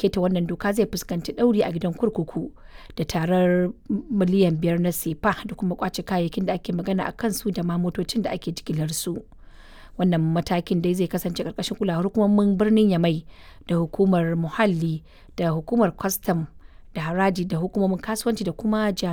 keta wannan doka zai fuskanci ɗauri a gidan kurkuku da tarar miliyan 5 na sefa da kuma kwace kayayyakin da ake magana a kansu da ma motocin da ake jigilar su. Wannan matakin dai zai kasance ƙarƙashin kulawar hukumomin birnin Yamai da hukumar muhalli da hukumar kwastam da haraji da hukumomin kasuwanci da kuma